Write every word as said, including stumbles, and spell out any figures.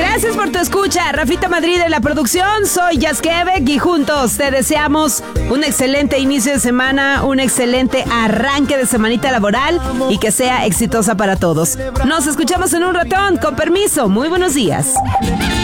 Gracias por tu escucha. Rafita Madrid en la producción. Soy Jazz Quebec y juntos te deseamos un excelente inicio de semana, un excelente arranque de semanita laboral y que sea exitosa para todos. Nos escuchamos en un ratón. Con permiso. Muy buenos días.